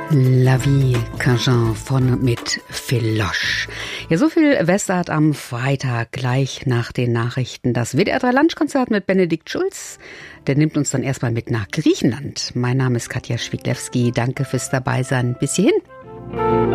La Vie Cajun von und mit Phil Losch. Ja, so viel Westart am Freitag, gleich nach den Nachrichten. Das WDR 3 Lunchkonzert mit Benedikt Schulz. Der nimmt uns dann erstmal mit nach Griechenland. Mein Name ist Katja Schwiglewski. Danke fürs Dabeisein. Bis hierhin.